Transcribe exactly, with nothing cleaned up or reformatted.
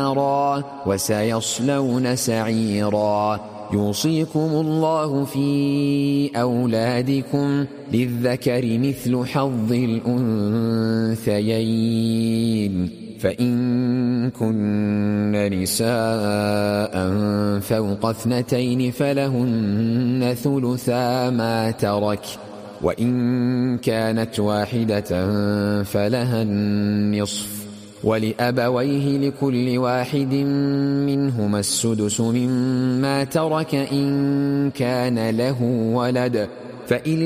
نارا وسيصلون سعيرا. يوصيكم الله في أولادكم للذكر مثل حظ الأنثيين، فإن كن نساء فوق اثنتين فلهن ثلثا ما ترك، وإن كانت واحدة فلها النصف، ولأبويه لكل واحد منهما السدس مما ترك إن كان له ولد، فإن